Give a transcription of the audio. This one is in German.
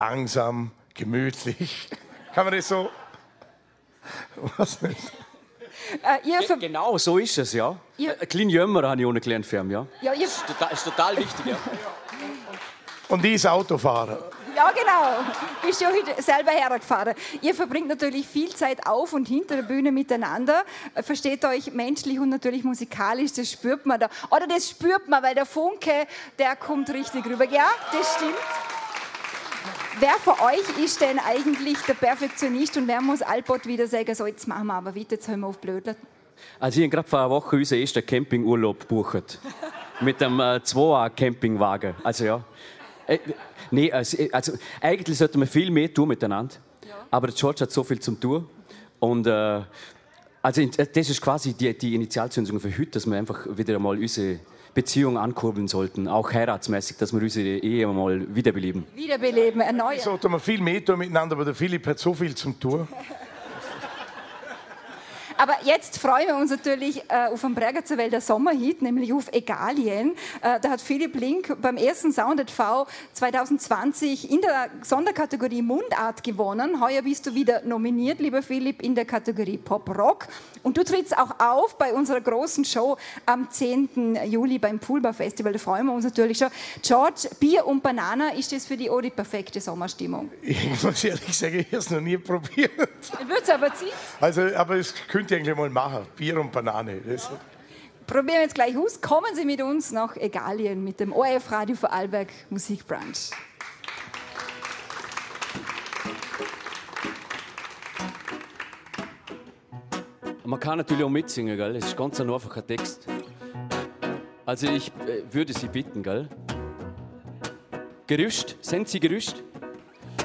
langsam, gemütlich. Kann man das so? Was nicht? Genau, so ist es, ja. Ein kleiner Jümmer habe ich auch gelernt für ihn, ja. Ist total wichtig, ja. Und ich ist Autofahrer. Ja, genau. Bist ja heute selber hergefahren. Ihr verbringt natürlich viel Zeit auf und hinter der Bühne miteinander. Versteht euch menschlich und natürlich musikalisch, das spürt man da. Oder das spürt man, weil der Funke, der kommt richtig rüber. Ja, das stimmt. Wer von euch ist denn eigentlich der Perfektionist und wer muss allbald wieder sagen, so, jetzt machen wir aber weiter, jetzt hören wir auf Blödler? Also ich habe gerade vor einer Woche unseren ersten Campingurlaub gebucht. Mit einem 2A-Campingwagen. Also ja. Nee, also eigentlich sollten wir viel mehr tun miteinander. Ja. Aber der George hat so viel zum tun. Und also das ist quasi die Initialzündung für heute, dass wir einfach wieder einmal unsere Beziehung ankurbeln sollten, auch heiratsmäßig, dass wir unsere Ehe mal wiederbeleben. Wiederbeleben, erneuern. Sollten wir viel mehr tun miteinander, aber der Philipp hat so viel zum tun. Aber jetzt freuen wir uns natürlich auf den Bregenzer Wälder Sommerhit, nämlich auf Egalien. Da hat Philipp Link beim ersten Sound @V 2020 in der Sonderkategorie Mundart gewonnen. Heuer bist du wieder nominiert, lieber Philipp, in der Kategorie Pop-Rock. Und du trittst auch auf bei unserer großen Show am 10. Juli beim Poolbar Festival. Da freuen wir uns natürlich schon. George, Bier und Banana, ist das für dich auch die perfekte Sommerstimmung? Ich muss ehrlich sagen, ich habe es noch nie probiert. Ich würde es aber ziehen. Also, aber es könnte ich eigentlich mal machen. Bier und Banane. Das probieren wir jetzt gleich aus. Kommen Sie mit uns nach Egalien mit dem ORF Radio Vorarlberg Musikbrunch. Man kann natürlich auch mitsingen, gell? Das ist ganz ein einfacher Text. Also ich würde Sie bitten, gell? Gerüscht? Sind Sie gerüscht?